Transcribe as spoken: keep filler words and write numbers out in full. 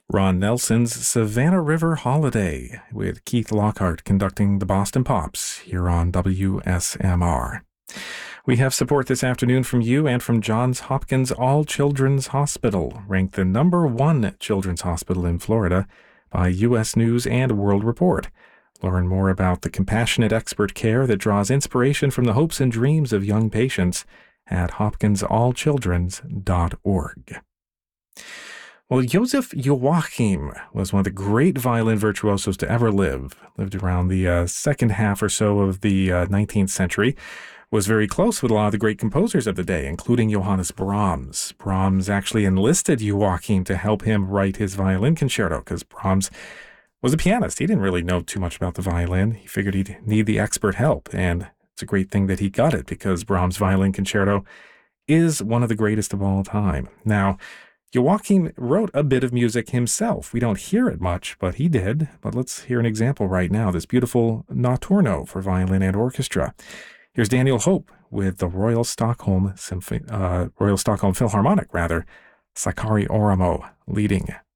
Ron Nelson's Savannah River Holiday with Keith Lockhart conducting the Boston Pops here on W S M R. We have support this afternoon from you and from Johns Hopkins All Children's Hospital, ranked the number one children's hospital in Florida by U S News and World Report. Learn more about the compassionate expert care that draws inspiration from the hopes and dreams of young patients at hopkins all children's dot org. Well, Joseph Joachim was one of the great violin virtuosos to ever live. Lived around the uh, second half or so of the uh, nineteenth century. Was very close with a lot of the great composers of the day, including Johannes Brahms. Brahms actually enlisted Joachim to help him write his violin concerto because Brahms was a pianist. He didn't really know too much about the violin. He figured he'd need the expert help, and it's a great thing that he got it because Brahms' violin concerto is one of the greatest of all time. Now, Joachim wrote a bit of music himself. We don't hear it much, but he did. But let's hear an example right now, this beautiful Notturno for violin and orchestra. Here's Daniel Hope with the Royal Stockholm Symphony, uh, Royal Stockholm Philharmonic, rather, Sakari Oramo leading.